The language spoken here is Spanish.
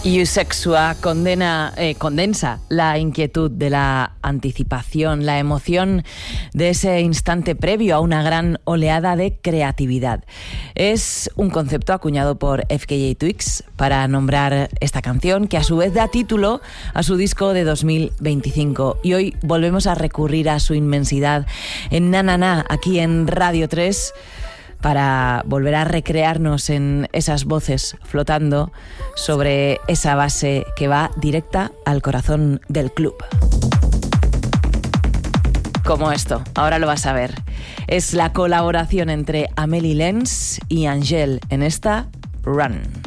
Iusexua condensa la inquietud de la anticipación, la emoción de ese instante previo a una gran oleada de creatividad. Es un concepto acuñado por FKA Twigs para nombrar esta canción, que a su vez da título a su disco de 2025. Y hoy volvemos a recurrir a su inmensidad en Na Na Na, aquí en Radio 3, para volver a recrearnos en esas voces flotando sobre esa base que va directa al corazón del club. Como esto, ahora lo vas a ver. Es la colaboración entre Amélie Lens y Angèle en esta Run.